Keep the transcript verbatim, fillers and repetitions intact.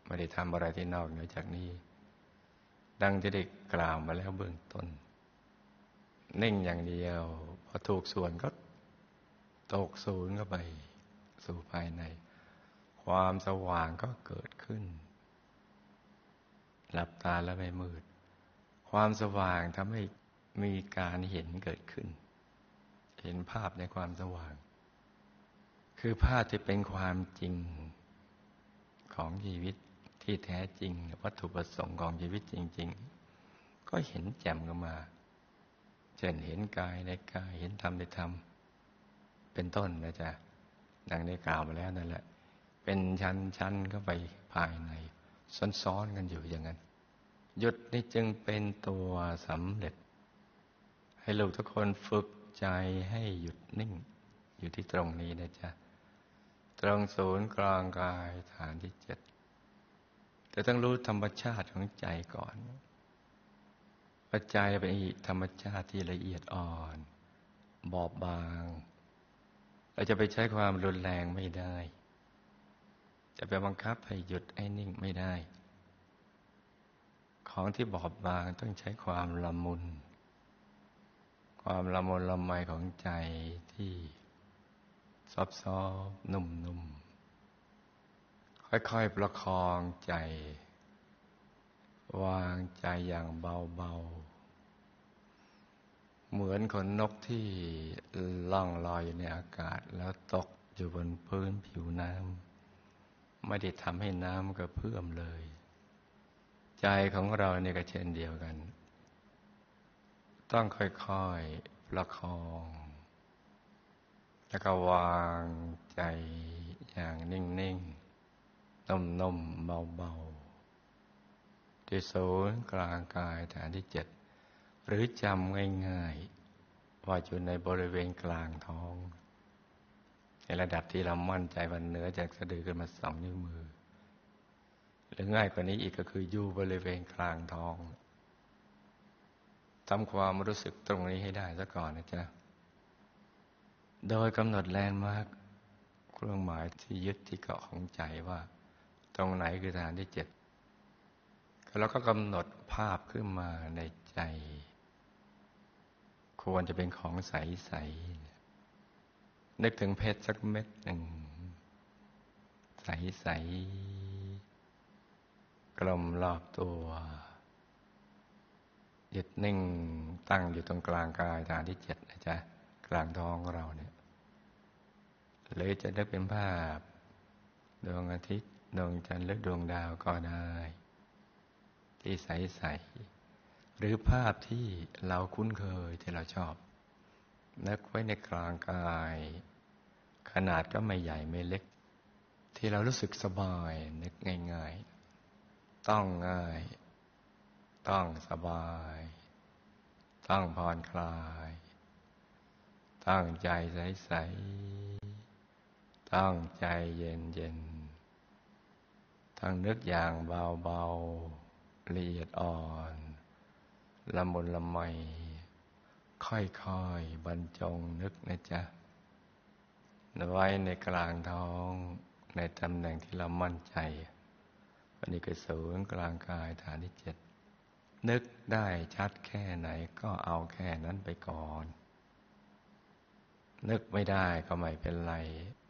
ไม่ได้ทำอะไรที่นอกเหนือจากนี้ดังที่ได้กล่าวมาแล้วเบื้องต้นนิ่งอย่างเดียวพอถูกส่วนก็ตกศูนย์เข้าไปสู่ภายในความสว่างก็เกิดขึ้นหลับตาแล้วไม่มืดความสว่างทำให้มีการเห็นเกิดขึ้นเห็นภาพในความสว่างคือภาพที่เป็นความจริงของชีวิตที่แท้จริงวัตถุประสงค์ของชีวิตจริงๆก็เห็นแจ่มขึ้นมาเช่นเห็นกายในกายเห็นธรรมในธรรมเป็นต้นนะจ๊ะดังได้กล่าวมาแล้วนั่นแหละเป็นชั้นๆเข้าไปภายในซ้อนๆกันอยู่อย่างนั้นหยุดนี่จึงเป็นตัวสำเร็จให้ลูกทุกคนฝึกใจให้หยุดนิ่งอยู่ที่ตรงนี้นะจ๊ะตรงศูนย์กลางกายฐานที่เจ็ดแต่ต้องรู้ธรรมชาติของใจก่อนว่าใจเป็นธรรมชาติที่ละเอียดอ่อนบอบบางเราจะไปใช้ความรุนแรงไม่ได้จะไปบังคับให้หยุดให้นิ่งไม่ได้ของที่บอบบางต้องใช้ความละมุนความละมุนละไมของใจที่ซอฟๆนุ่มๆค่อยๆประคองใจวางใจอย่างเบาๆเหมือนขนนกที่ล่องลอยอยู่ในอากาศแล้วตกอยู่บนพื้นผิวน้ำไม่ได้ทำให้น้ำกระเพื่อมเลยใจของเราเนี่ยก็เช่นเดียวกันต้องค่อยๆประคองแล้วก็วางใจอย่างนิ่งๆนุ่มๆเบาๆที่ศูนย์กลางกายฐานที่เจ็ดหรือจำง่ายๆว่าอยู่ในบริเวณกลางท้องในระดับที่เรามั่นใจว่าเหนือจากสะดือขึ้นมาสองนิ้วมือหรือง่ายกว่านี้อีกก็คืออยู่บริเวณกลางท้องทำความรู้สึกตรงนี้ให้ได้ซะก่อนนะจ๊ะโดยกำหนดแลนด์มาร์คเครื่องหมายที่ยึดที่เกาะของใจว่าตรงไหนคือฐานที่เจ็ดแล้วก็กำหนดภาพขึ้นมาในใจควรจะเป็นของใสๆนึกถึงเพชรสักเม็ดหนึ่งใสๆกลมรอบตัวหยุดนิ่งตั้งอยู่ตรงกลางกายฐานที่เจ็ดนะจ๊ะกลางท้องเราเนี่ยหรือจะนึกเป็นภาพดวงอาทิตย์ดวงจันทร์หรือดวงดาวก็ได้ที่ใสๆหรือภาพที่เราคุ้นเคยที่เราชอบนึกไว้ในกลางกายขนาดก็ไม่ใหญ่ไม่เล็กที่เรารู้สึกสบายนึกง่ายๆต้องง่ายต้องสบายต้องผ่อนคลายตั้งใจใสๆตั้งใจเย็นๆทั้งนึกอย่างเบาๆละเอียดอ่อนละมุนละไมค่อยๆบรรจงนึกนะจ๊ะไว้ในกลางท้องในตำแหน่งที่เรามั่นใจวันนี้ก็ศูนย์กลางกายฐานที่เจ็ดนึกได้ชัดแค่ไหนก็เอาแค่นั้นไปก่อนนึกไม่ได้ก็ไม่เป็นไร